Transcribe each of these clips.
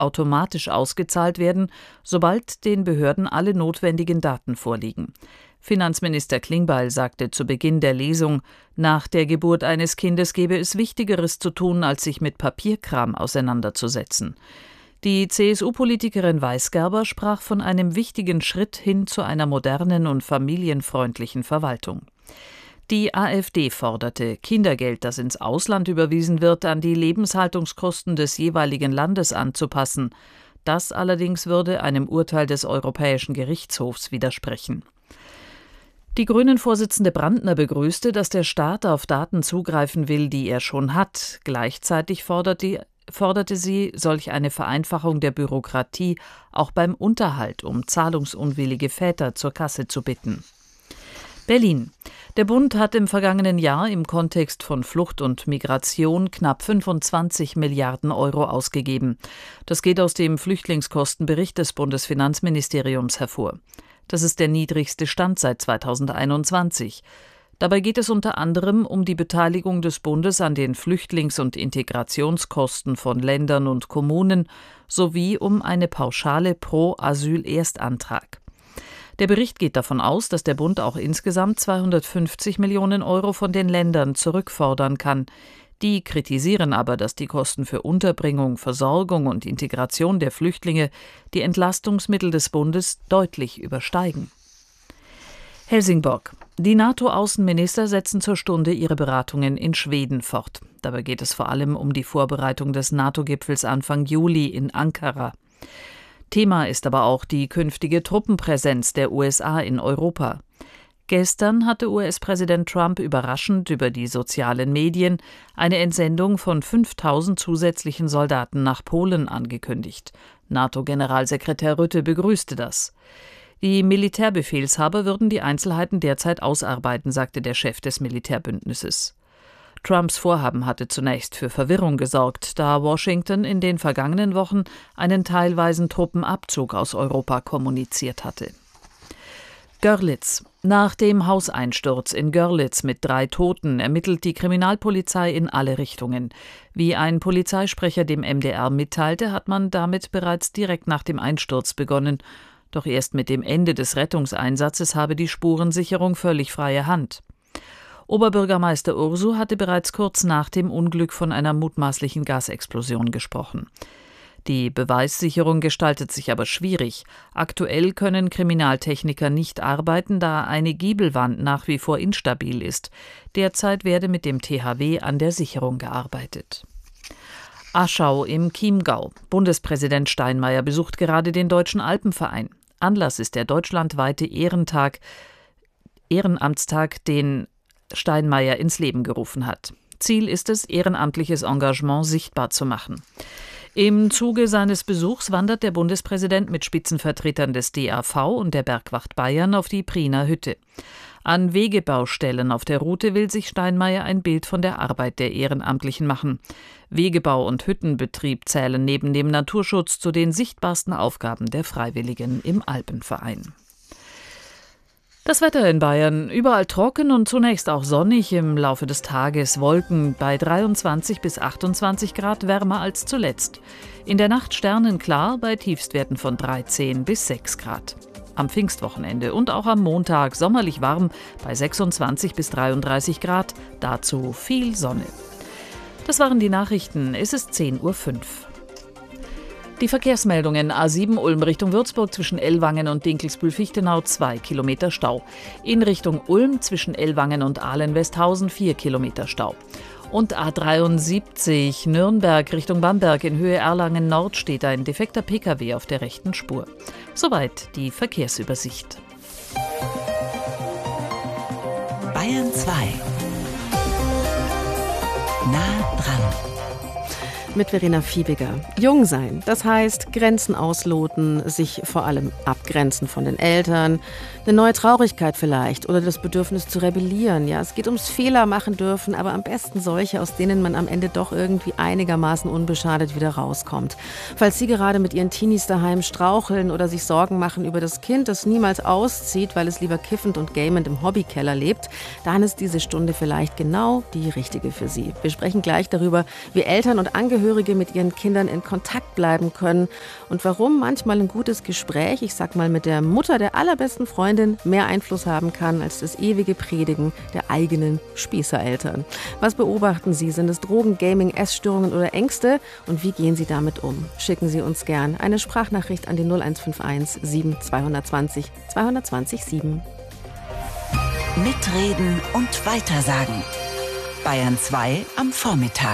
automatisch ausgezahlt werden, sobald den Behörden alle notwendigen Daten vorliegen. Finanzminister Klingbeil sagte zu Beginn der Lesung, nach der Geburt eines Kindes gebe es Wichtigeres zu tun, als sich mit Papierkram auseinanderzusetzen. Die CSU-Politikerin Weisgerber sprach von einem wichtigen Schritt hin zu einer modernen und familienfreundlichen Verwaltung. Die AfD forderte, Kindergeld, das ins Ausland überwiesen wird, an die Lebenshaltungskosten des jeweiligen Landes anzupassen. Das allerdings würde einem Urteil des Europäischen Gerichtshofs widersprechen. Die Grünen-Vorsitzende Brandner begrüßte, dass der Staat auf Daten zugreifen will, die er schon hat. Gleichzeitig forderte sie solch eine Vereinfachung der Bürokratie auch beim Unterhalt, um zahlungsunwillige Väter zur Kasse zu bitten. Berlin. Der Bund hat im vergangenen Jahr im Kontext von Flucht und Migration knapp 25 Milliarden Euro ausgegeben. Das geht aus dem Flüchtlingskostenbericht des Bundesfinanzministeriums hervor. Das ist der niedrigste Stand seit 2021. Dabei geht es unter anderem um die Beteiligung des Bundes an den Flüchtlings- und Integrationskosten von Ländern und Kommunen sowie um eine Pauschale pro Asylerstantrag. Der Bericht geht davon aus, dass der Bund auch insgesamt 250 Millionen Euro von den Ländern zurückfordern kann. Die kritisieren aber, dass die Kosten für Unterbringung, Versorgung und Integration der Flüchtlinge die Entlastungsmittel des Bundes deutlich übersteigen. Helsingborg. Die NATO-Außenminister setzen zur Stunde ihre Beratungen in Schweden fort. Dabei geht es vor allem um die Vorbereitung des NATO-Gipfels Anfang Juli in Ankara. Thema ist aber auch die künftige Truppenpräsenz der USA in Europa. Gestern hatte US-Präsident Trump überraschend über die sozialen Medien eine Entsendung von 5.000 zusätzlichen Soldaten nach Polen angekündigt. NATO-Generalsekretär Rutte begrüßte das. Die Militärbefehlshaber würden die Einzelheiten derzeit ausarbeiten, sagte der Chef des Militärbündnisses. Trumps Vorhaben hatte zunächst für Verwirrung gesorgt, da Washington in den vergangenen Wochen einen teilweisen Truppenabzug aus Europa kommuniziert hatte. Görlitz. Nach dem Hauseinsturz in Görlitz mit 3 Toten ermittelt die Kriminalpolizei in alle Richtungen. Wie ein Polizeisprecher dem MDR mitteilte, hat man damit bereits direkt nach dem Einsturz begonnen. Doch erst mit dem Ende des Rettungseinsatzes habe die Spurensicherung völlig freie Hand. Oberbürgermeister Ursu hatte bereits kurz nach dem Unglück von einer mutmaßlichen Gasexplosion gesprochen. Die Beweissicherung gestaltet sich aber schwierig. Aktuell können Kriminaltechniker nicht arbeiten, da eine Giebelwand nach wie vor instabil ist. Derzeit werde mit dem THW an der Sicherung gearbeitet. Aschau im Chiemgau. Bundespräsident Steinmeier besucht gerade den Deutschen Alpenverein. Anlass ist der deutschlandweite Ehrenamtstag, den Steinmeier ins Leben gerufen hat. Ziel ist es, ehrenamtliches Engagement sichtbar zu machen. Im Zuge seines Besuchs wandert der Bundespräsident mit Spitzenvertretern des DAV und der Bergwacht Bayern auf die Priener Hütte. An Wegebaustellen auf der Route will sich Steinmeier ein Bild von der Arbeit der Ehrenamtlichen machen. Wegebau und Hüttenbetrieb zählen neben dem Naturschutz zu den sichtbarsten Aufgaben der Freiwilligen im Alpenverein. Das Wetter in Bayern, überall trocken und zunächst auch sonnig, im Laufe des Tages Wolken bei 23 bis 28 Grad, wärmer als zuletzt. In der Nacht sternenklar bei Tiefstwerten von 13 bis 6 Grad. Am Pfingstwochenende und auch am Montag sommerlich warm bei 26 bis 33 Grad, dazu viel Sonne. Das waren die Nachrichten, es ist 10:05 Uhr. Die Verkehrsmeldungen: A7 Ulm Richtung Würzburg zwischen Ellwangen und Dinkelsbühl-Fichtenau 2 Kilometer Stau. In Richtung Ulm zwischen Ellwangen und Ahlen-Westhausen 4 Kilometer Stau. Und A73 Nürnberg Richtung Bamberg in Höhe Erlangen Nord steht ein defekter Pkw auf der rechten Spur. Soweit die Verkehrsübersicht. Bayern 2. Nah dran. Mit Verena Fiebiger. Jung sein, das heißt Grenzen ausloten, sich vor allem abgrenzen von den Eltern, eine neue Traurigkeit vielleicht oder das Bedürfnis zu rebellieren. Ja, es geht ums Fehler machen dürfen, aber am besten solche, aus denen man am Ende doch irgendwie einigermaßen unbeschadet wieder rauskommt. Falls Sie gerade mit Ihren Teenies daheim straucheln oder sich Sorgen machen über das Kind, das niemals auszieht, weil es lieber kiffend und gamend im Hobbykeller lebt, dann ist diese Stunde vielleicht genau die richtige für Sie. Wir sprechen gleich darüber, wie Eltern und Angehörige Angehörige mit ihren Kindern in Kontakt bleiben können und warum manchmal ein gutes Gespräch, ich sag mal mit der Mutter der allerbesten Freundin, mehr Einfluss haben kann als das ewige Predigen der eigenen Spießereltern. Was beobachten Sie? Sind es Drogen, Gaming, Essstörungen oder Ängste? Und wie gehen Sie damit um? Schicken Sie uns gern eine Sprachnachricht an die 0151 7220 220 7. Mitreden und weitersagen. Bayern 2 am Vormittag.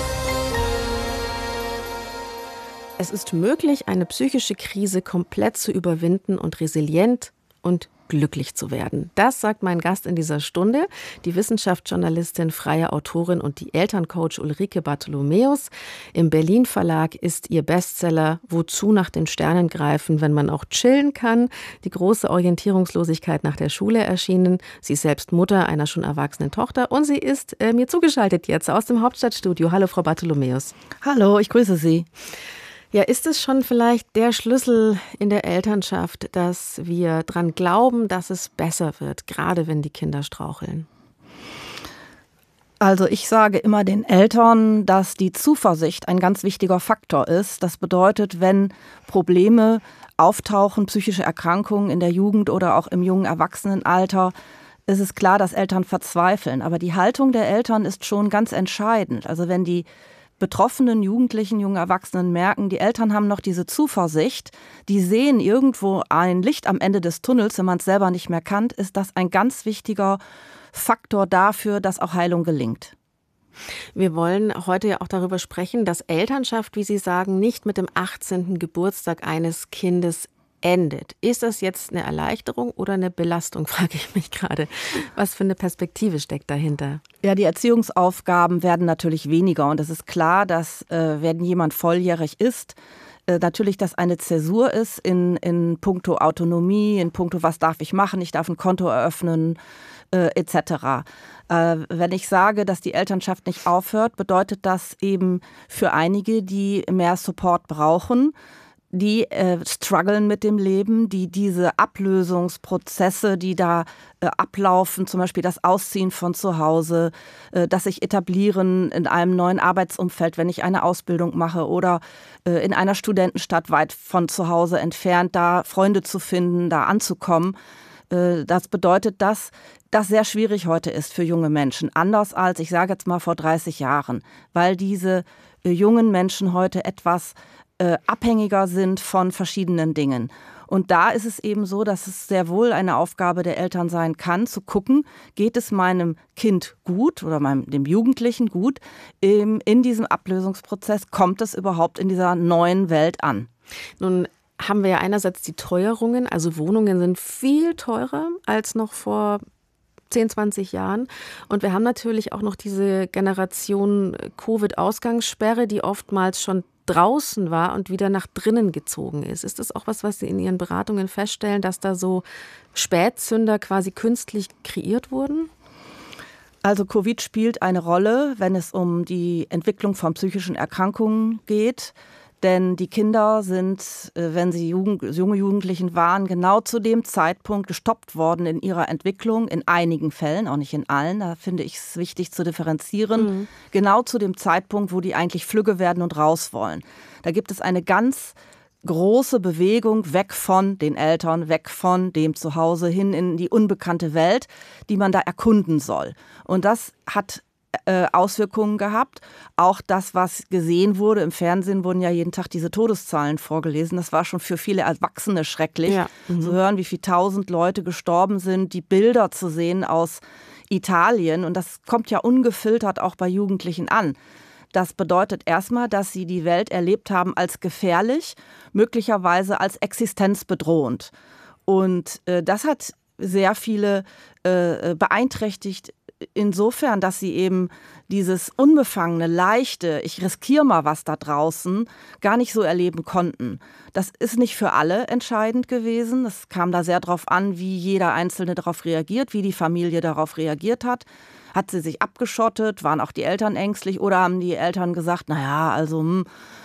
Es ist möglich, eine psychische Krise komplett zu überwinden und resilient und glücklich zu werden. Das sagt mein Gast in dieser Stunde, die Wissenschaftsjournalistin, freie Autorin und die Elterncoach Ulrike Bartholomäus. Im Berlin Verlag ist ihr Bestseller Wozu nach den Sternen greifen, wenn man auch chillen kann. Die große Orientierungslosigkeit nach der Schule erschienen. Sie ist selbst Mutter einer schon erwachsenen Tochter und sie ist mir zugeschaltet jetzt aus dem Hauptstadtstudio. Hallo, Frau Bartholomäus. Hallo, ich grüße Sie. Ja, ist es schon vielleicht der Schlüssel in der Elternschaft, dass wir dran glauben, dass es besser wird, gerade wenn die Kinder straucheln? Also ich sage immer den Eltern, dass die Zuversicht ein ganz wichtiger Faktor ist. Das bedeutet, wenn Probleme auftauchen, psychische Erkrankungen in der Jugend oder auch im jungen Erwachsenenalter, ist es klar, dass Eltern verzweifeln. Aber die Haltung der Eltern ist schon ganz entscheidend. Also wenn die betroffenen Jugendlichen, jungen Erwachsenen merken, die Eltern haben noch diese Zuversicht, die sehen irgendwo ein Licht am Ende des Tunnels, wenn man es selber nicht mehr kann, ist das ein ganz wichtiger Faktor dafür, dass auch Heilung gelingt. Wir wollen heute ja auch darüber sprechen, dass Elternschaft, wie Sie sagen, nicht mit dem 18. Geburtstag eines Kindes endet. Ist das jetzt eine Erleichterung oder eine Belastung, frage ich mich gerade. Was für eine Perspektive steckt dahinter? Ja, die Erziehungsaufgaben werden natürlich weniger und es ist klar, dass wenn jemand volljährig ist, natürlich das eine Zäsur ist in puncto Autonomie, in puncto was darf ich machen, ich darf ein Konto eröffnen, etc. Wenn ich sage, dass die Elternschaft nicht aufhört, bedeutet das eben für einige, die mehr Support brauchen, die strugglen mit dem Leben, die diese Ablösungsprozesse, die da ablaufen, zum Beispiel das Ausziehen von zu Hause, das sich etablieren in einem neuen Arbeitsumfeld, wenn ich eine Ausbildung mache oder in einer Studentenstadt weit von zu Hause entfernt, da Freunde zu finden, da anzukommen. Das bedeutet, dass das sehr schwierig heute ist für junge Menschen. Anders als, ich sage jetzt mal, vor 30 Jahren, weil diese jungen Menschen heute etwas abhängiger sind von verschiedenen Dingen. Und da ist es eben so, dass es sehr wohl eine Aufgabe der Eltern sein kann, zu gucken, geht es meinem Kind gut oder dem Jugendlichen gut in diesem Ablösungsprozess, kommt es überhaupt in dieser neuen Welt an? Nun haben wir ja einerseits die Teuerungen, also Wohnungen sind viel teurer als noch vor 10, 20 Jahren. Und wir haben natürlich auch noch diese Generation Covid-Ausgangssperre, die oftmals schon draußen war und wieder nach drinnen gezogen ist. Ist das auch was Sie in Ihren Beratungen feststellen, dass da so Spätzünder quasi künstlich kreiert wurden? Also Covid spielt eine Rolle, wenn es um die Entwicklung von psychischen Erkrankungen geht. Denn die Kinder sind, wenn sie junge Jugendlichen waren, genau zu dem Zeitpunkt gestoppt worden in ihrer Entwicklung, in einigen Fällen, auch nicht in allen, da finde ich es wichtig zu differenzieren, genau zu dem Zeitpunkt, wo die eigentlich flügge werden und raus wollen. Da gibt es eine ganz große Bewegung weg von den Eltern, weg von dem Zuhause hin in die unbekannte Welt, die man da erkunden soll. Und das hat Auswirkungen gehabt. Auch das, was gesehen wurde, im Fernsehen wurden ja jeden Tag diese Todeszahlen vorgelesen. Das war schon für viele Erwachsene schrecklich. Ja. Zu hören, wie viele 1000 Leute gestorben sind, die Bilder zu sehen aus Italien. Und das kommt ja ungefiltert auch bei Jugendlichen an. Das bedeutet erstmal, dass sie die Welt erlebt haben als gefährlich, möglicherweise als existenzbedrohend. Und das hat sehr viele beeinträchtigt, insofern, dass sie eben dieses unbefangene, leichte, ich riskiere mal was da draußen, gar nicht so erleben konnten. Das ist nicht für alle entscheidend gewesen. Es kam da sehr drauf an, wie jeder Einzelne darauf reagiert, wie die Familie darauf reagiert hat. Hat sie sich abgeschottet, waren auch die Eltern ängstlich oder haben die Eltern gesagt, naja, also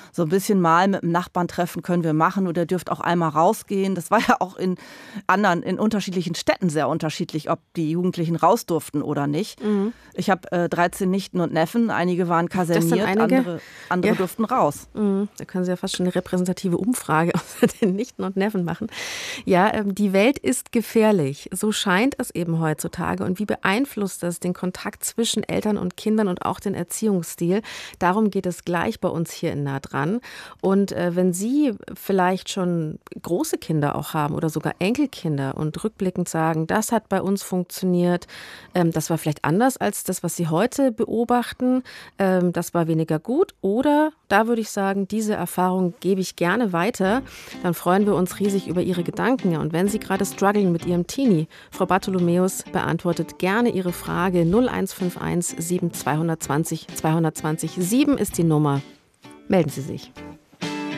so ein bisschen mal mit dem Nachbarn treffen können wir machen oder dürft auch einmal rausgehen. Das war ja auch in unterschiedlichen Städten sehr unterschiedlich, ob die Jugendlichen raus durften oder nicht. Mhm. Ich habe 13 Nichten und Neffen, einige waren kaserniert, andere durften raus. Mhm. Da können Sie ja fast schon eine repräsentative Umfrage unter den Nichten und Neffen machen. Ja, die Welt ist gefährlich. So scheint es eben heutzutage. Und wie beeinflusst das den Kontakt zwischen Eltern und Kindern und auch den Erziehungsstil? Darum geht es gleich bei uns hier in Nah dran. Und wenn Sie vielleicht schon große Kinder auch haben oder sogar Enkelkinder und rückblickend sagen, das hat bei uns funktioniert, das war vielleicht anders als das, was Sie heute beobachten, das war weniger gut, oder da würde ich sagen, diese Erfahrung gebe ich gerne weiter, dann freuen wir uns riesig über Ihre Gedanken. Und wenn Sie gerade strugglen mit Ihrem Teenie, Frau Bartholomäus beantwortet gerne Ihre Frage 0151 7 220 220. 7 ist die Nummer. Melden Sie sich.